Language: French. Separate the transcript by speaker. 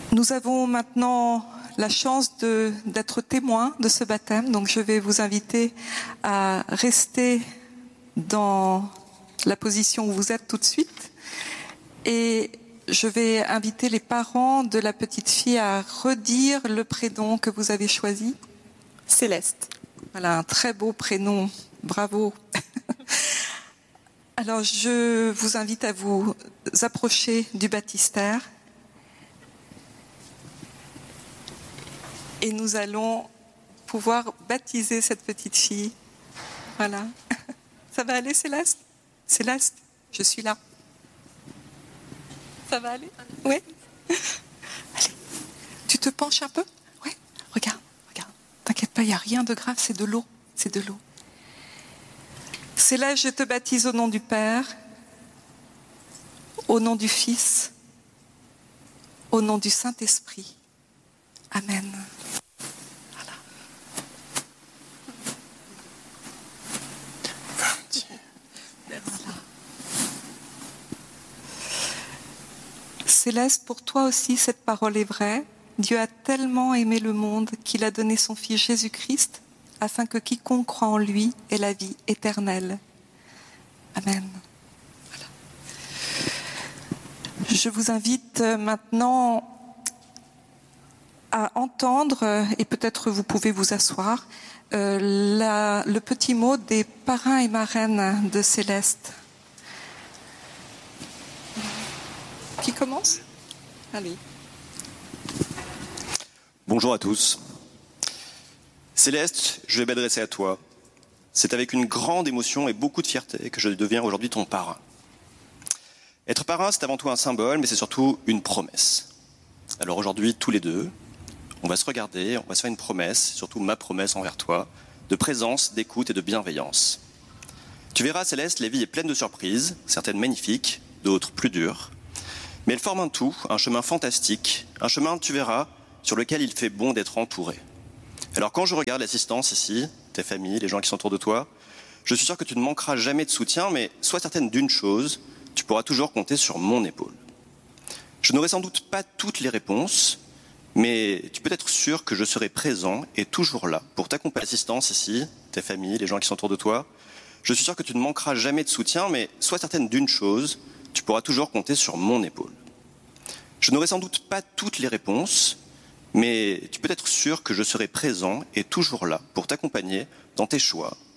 Speaker 1: Nous avons maintenant la chance d'être témoins de ce baptême, donc je vais vous inviter à rester dans la position où vous êtes tout de suite et je vais inviter les parents de la petite fille à redire le prénom que vous avez choisi.
Speaker 2: Céleste.
Speaker 1: Voilà, un très beau prénom, bravo. Alors je vous invite à vous approcher du baptistère. Et nous allons pouvoir baptiser cette petite fille. Voilà. Ça va aller, Céleste? Céleste, je suis là. Ça va aller? Oui? Allez. Tu te penches un peu? Oui. Regarde, regarde. T'inquiète pas, il n'y a rien de grave, c'est de l'eau. C'est de l'eau. Céleste, je te baptise au nom du Père, au nom du Fils, au nom du Saint-Esprit. Amen. Voilà. Voilà. Céleste, pour toi aussi, cette parole est vraie. Dieu a tellement aimé le monde qu'il a donné son Fils Jésus-Christ afin que quiconque croit en lui ait la vie éternelle. Amen. Voilà. Je vous invite maintenant à entendre, et peut-être vous pouvez vous asseoir, le petit mot des parrains et marraines de Céleste. Qui commence? Allez.
Speaker 3: Bonjour à tous. Céleste, je vais m'adresser à toi. C'est avec une grande émotion et beaucoup de fierté que je deviens aujourd'hui ton parrain. Être parrain, c'est avant tout un symbole, mais c'est surtout une promesse. Alors aujourd'hui, tous les deux, on va se regarder, on va se faire une promesse, surtout ma promesse envers toi, de présence, d'écoute et de bienveillance. Tu verras, Céleste, la vie est pleine de surprises, certaines magnifiques, d'autres plus dures. Mais elles forment un tout, un chemin fantastique, un chemin, tu verras, sur lequel il fait bon d'être entouré. Alors quand je regarde l'assistance ici, tes familles, les gens qui sont autour de toi, je suis sûr que tu ne manqueras jamais de soutien, mais sois certaine d'une chose, tu pourras toujours compter sur mon épaule. Je n'aurai sans doute pas toutes les réponses, mais tu peux être sûr que je serai présent et toujours là pour t'accompagner. L'assistance ici, tes familles, les gens qui sont autour de toi, je suis sûr que tu ne manqueras jamais de soutien, mais sois certaine d'une chose, tu pourras toujours compter sur mon épaule. Je n'aurai sans doute pas toutes les réponses, mais tu peux être sûr que je serai présent et toujours là pour t'accompagner dans tes choix,